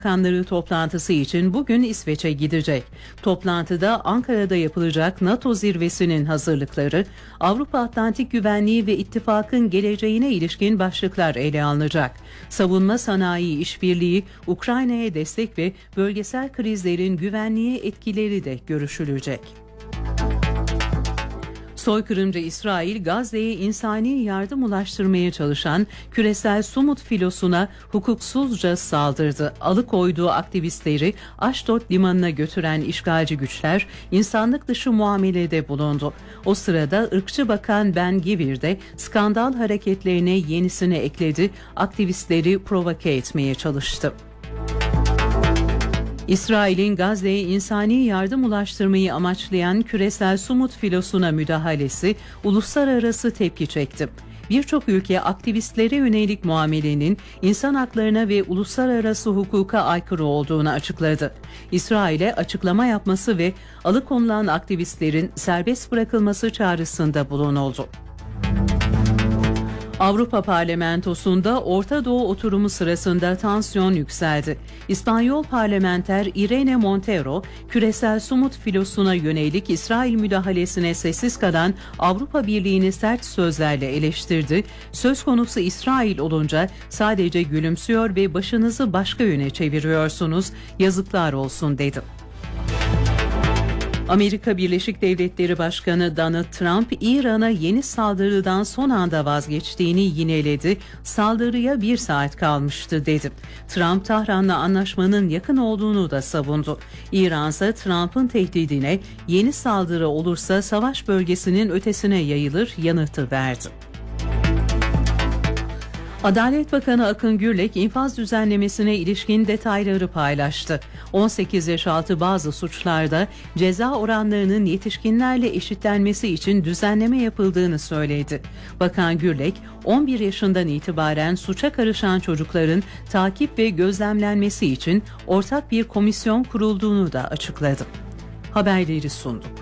Bakanları toplantısı için bugün İsveç'e gidecek. Toplantıda Ankara'da yapılacak NATO zirvesinin hazırlıkları, Avrupa Atlantik Güvenliği ve ittifakın geleceğine ilişkin başlıklar ele alınacak. Savunma sanayi işbirliği, Ukrayna'ya destek ve bölgesel krizlerin güvenliğe etkileri de görüşülecek. Soykırımcı İsrail, Gazze'ye insani yardım ulaştırmaya çalışan küresel Sumut filosuna hukuksuzca saldırdı. Alıkoyduğu aktivistleri Ashdod limanına götüren işgalci güçler insanlık dışı muamelede bulundu. O sırada ırkçı bakan Ben Gvir de skandal hareketlerine yenisini ekledi, aktivistleri provoke etmeye çalıştı. İsrail'in Gazze'ye insani yardım ulaştırmayı amaçlayan küresel Sumut filosuna müdahalesi uluslararası tepki çekti. Birçok ülke aktivistlere yönelik muamelenin insan haklarına ve uluslararası hukuka aykırı olduğunu açıkladı. İsrail'e açıklama yapması ve alıkonulan aktivistlerin serbest bırakılması çağrısında bulunuldu. Avrupa Parlamentosu'nda Orta Doğu oturumu sırasında tansiyon yükseldi. İspanyol parlamenter Irene Montero, küresel Sumut filosuna yönelik İsrail müdahalesine sessiz kalan Avrupa Birliği'ni sert sözlerle eleştirdi. Söz konusu İsrail olunca sadece gülümsüyor ve başınızı başka yöne çeviriyorsunuz, yazıklar olsun dedi. Amerika Birleşik Devletleri Başkanı Donald Trump, İran'a yeni saldırıdan son anda vazgeçtiğini yineledi. Saldırıya 1 saat kalmıştı dedi. Trump, Tahran'la anlaşmanın yakın olduğunu da savundu. İran ise Trump'ın tehdidine yeni saldırı olursa savaş bölgesinin ötesine yayılır yanıtı verdi. Adalet Bakanı Akın Gürlek infaz düzenlemesine ilişkin detayları paylaştı. 18 yaş altı bazı suçlarda ceza oranlarının yetişkinlerle eşitlenmesi için düzenleme yapıldığını söyledi. Bakan Gürlek, 11 yaşından itibaren suça karışan çocukların takip ve gözlemlenmesi için ortak bir komisyon kurulduğunu da açıkladı. Haberleri sunduk.